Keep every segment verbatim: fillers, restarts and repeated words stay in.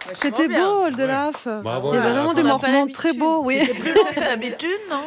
C'était beau, Oldelaf. Ouais. Bravo. Il y avait vraiment des moments très beaux. Oui. C'était plus long que d'habitude, non?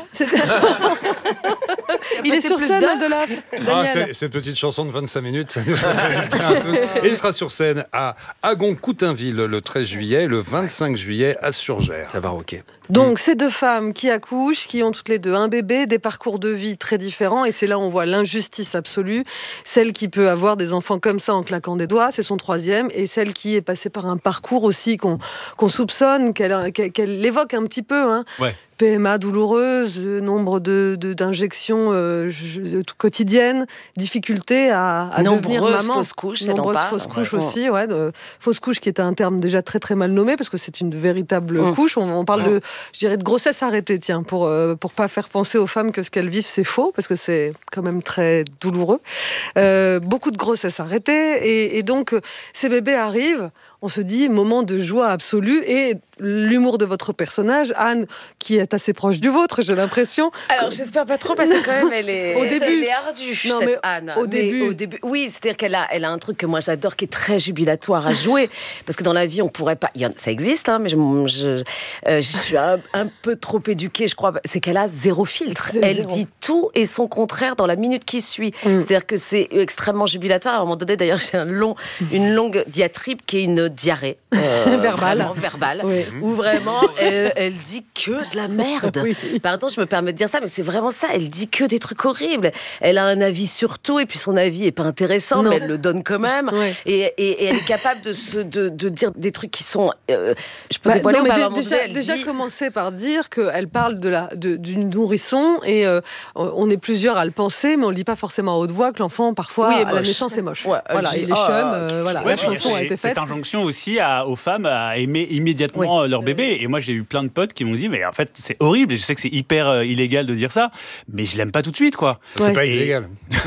Il est sur scène, Oldelaf. Ah, c'est, cette petite chanson de vingt-cinq minutes, ça nous a fait un peu. Et il sera sur scène à Agon-Coutainville le treize juillet, le vingt-cinq juillet à Surgères. Ça va, ok. Donc, ces deux femmes qui accouchent, qui ont toutes les deux un bébé, des parcours de vie très différents, et c'est là où on voit l'injustice absolue. Celle qui peut avoir des enfants comme ça en claquant des doigts, c'est son troisième, et celle qui est passée par un parcours aussi qu'on, qu'on soupçonne, qu'elle, qu'elle évoque un petit peu, hein. Ouais. P M A douloureuse, nombre de, de, d'injections euh, je, quotidiennes, difficulté à, à devenir maman. Fausses couches, Nombreuses fausses couches ouais. aussi, ouais, de, fausses couches qui est un terme déjà très très mal nommé parce que c'est une véritable mmh. couche. On, on parle mmh. de, je dirais, de grossesse arrêtée, tiens, pour euh, pour pas faire penser aux femmes que ce qu'elles vivent c'est faux parce que c'est quand même très douloureux. Euh, beaucoup de grossesses arrêtées et, et donc ces bébés arrivent. On se dit moment de joie absolue et l'humour de votre personnage, Anne, qui est assez proche du vôtre, j'ai l'impression. Alors que... j'espère pas trop parce que quand même elle est, au début, elle est ardue, non, cette Anne. Au début, au début, oui, c'est-à-dire qu'elle a, elle a un truc que moi j'adore, qui est très jubilatoire à jouer, parce que dans la vie on pourrait pas, ça existe, hein, mais je, je, euh, je suis un, un peu trop éduquée, je crois. C'est qu'elle a zéro filtre. C'est elle zéro. Dit tout et son contraire dans la minute qui suit. Mm. C'est-à-dire que c'est extrêmement jubilatoire. À un moment donné, d'ailleurs, j'ai un long, une longue diatribe qui est une diarrhée euh, verbale, verbale oui. où vraiment elle, elle dit que de la merde. Oui. Pardon, je me permets de dire ça, mais c'est vraiment ça. Elle dit que des trucs horribles. Elle a un avis sur tout, et puis son avis est pas intéressant, non. mais elle le donne quand même. Oui. Et, et, et elle est capable de, se, de, de dire des trucs qui sont. Euh, je peux bah, dévoiler non, mais ou pas dé- Déjà, donné, déjà dit... commencer par dire qu'elle parle de la, de, d'une nourrisson, et euh, on est plusieurs à le penser, mais on le dit pas forcément à haute voix que l'enfant, parfois, oui, à la naissance, est moche. Ouais, voilà, dit, il est oh, chum. Euh, voilà, ouais, la chanson a été faite. Cette injonction aussi à, aux femmes à aimer immédiatement oui. leur bébé. Et moi, j'ai eu plein de potes qui m'ont dit, mais en fait, c'est horrible. Et je sais que c'est hyper euh, illégal de dire ça, mais je l'aime pas tout de suite, quoi. C'est ouais. pas illégal.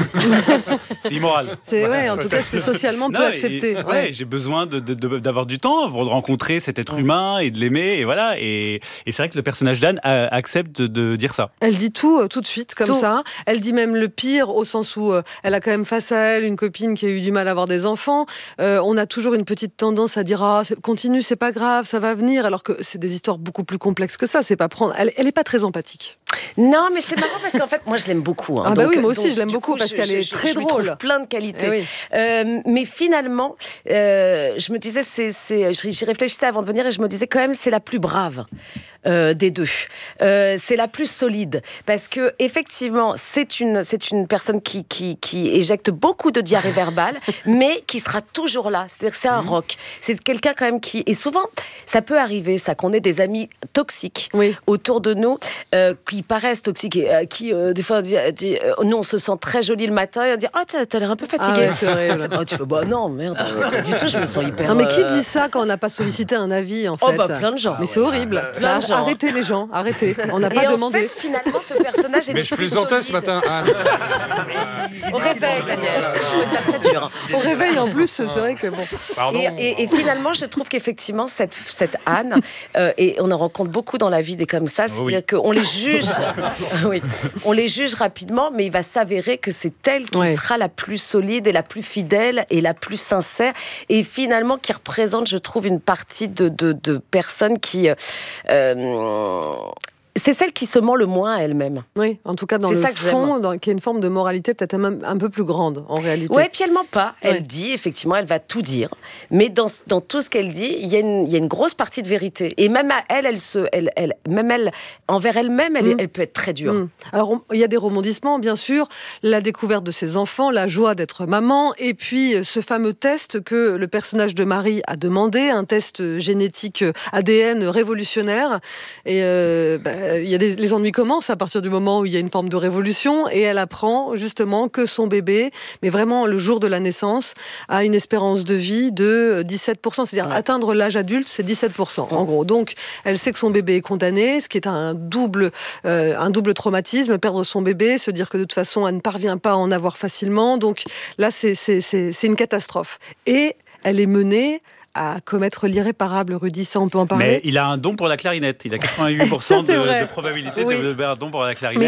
C'est immoral. C'est ouais, en tout cas, c'est socialement peu accepté. Et, ouais, ouais. J'ai besoin de, de, de, d'avoir du temps pour rencontrer cet être humain et de l'aimer, et voilà. Et, et c'est vrai que le personnage d'Anne a, accepte de, de dire ça. Elle dit tout euh, tout de suite, comme tout. ça. Elle dit même le pire, au sens où euh, elle a quand même face à elle une copine qui a eu du mal à avoir des enfants. Euh, on a toujours une petite tendance à dire ah, c'est, continue, c'est pas grave, ça va venir, alors que c'est des histoires beaucoup plus complexes que ça. C'est pas prendre. Elle, elle est pas très empathique. Non, mais c'est marrant parce qu'en fait, moi, je l'aime beaucoup. Hein. Ah bah donc, oui, moi aussi, donc, je l'aime beaucoup coup, parce je, qu'elle je, est je, très je drôle. Je trouve plein de qualités. Eh oui. euh, mais finalement, euh, je me disais, c'est, c'est, j'y réfléchissais avant de venir et je me disais quand même, c'est la plus brave euh, des deux. Euh, c'est la plus solide parce que effectivement, c'est une, c'est une personne qui, qui, qui éjecte beaucoup de diarrhée verbale, mais qui sera toujours là. C'est-à-dire que c'est un rock. C'est quelqu'un quand même qui, et souvent, ça peut arriver, ça, qu'on ait des amis toxiques oui. autour de nous, euh, qui paraissent toxiques et euh, qui, euh, des fois, dit, dit, euh, nous, on se sent très jolie le matin et on dit « Ah, oh, t'as, t'as l'air un peu fatiguée. Ah ouais, c'est vrai, » oh, tu fais « Bah non, merde, pas du tout, je me sens hyper... » Non, mais qui dit ça quand on n'a pas sollicité un avis, en fait? Oh, bah, plein de gens. Mais c'est horrible. Ah, plein de gens. Arrêtez les gens, arrêtez. On n'a pas et demandé. Et en fait, finalement, ce personnage est mais je plaisantais ce matin. Ah. Au réveil, Daniel. C'est très dur. Au réveil, en plus, c'est vrai que bon. Pardon. Et, et, et finalement, je trouve qu'effectivement, cette, cette Anne, euh, et on en rencontre beaucoup dans la vie des comme ça, c'est-à-dire oui. qu'on les juge, oui, on les juge rapidement, mais il va s'avérer que c'est elle qui ouais. sera la plus solide et la plus fidèle et la plus sincère, et finalement qui représente, je trouve, une partie de, de, de personnes qui... Euh, c'est celle qui se ment le moins à elle-même. Oui, en tout cas dans c'est le fond, dans, qui a une forme de moralité peut-être même un peu plus grande en réalité. Oui, puis elle ment pas. Elle ouais. dit, effectivement, elle va tout dire. Mais dans, dans tout ce qu'elle dit, il y, a une, il y a une grosse partie de vérité. Et même à elle, elle se, elle, elle, même elle, envers elle-même, elle, mmh. elle peut être très dure. Mmh. Alors, on, il y a des rebondissements, bien sûr. La découverte de ses enfants, la joie d'être maman, et puis ce fameux test que le personnage de Marie a demandé, un test génétique A D N révolutionnaire. Et euh, bah, il y a des, les ennuis commencent à partir du moment où il y a une forme de révolution, et elle apprend justement que son bébé, mais vraiment le jour de la naissance, a une espérance de vie de dix-sept pour cent, c'est-à-dire ouais. atteindre l'âge adulte, c'est dix-sept pour cent en gros. Donc elle sait que son bébé est condamné, ce qui est un double, euh, un double traumatisme, perdre son bébé, se dire que de toute façon elle ne parvient pas à en avoir facilement, donc là c'est, c'est, c'est, c'est une catastrophe. Et elle est menée à commettre l'irréparable, Rudy, ça on peut en parler. Mais il a un don pour la clarinette, il a quatre-vingt-huit pour cent de, de probabilité oui. de faire un don pour la clarinette.